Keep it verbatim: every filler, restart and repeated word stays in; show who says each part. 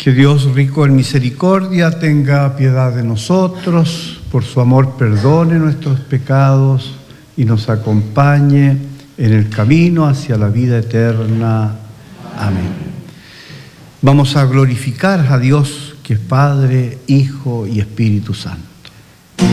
Speaker 1: Que Dios, rico en misericordia, tenga piedad de nosotros, por su amor perdone nuestros pecados y nos acompañe en el camino hacia la vida eterna. Amén. Vamos a glorificar a Dios, que es Padre, Hijo y Espíritu Santo.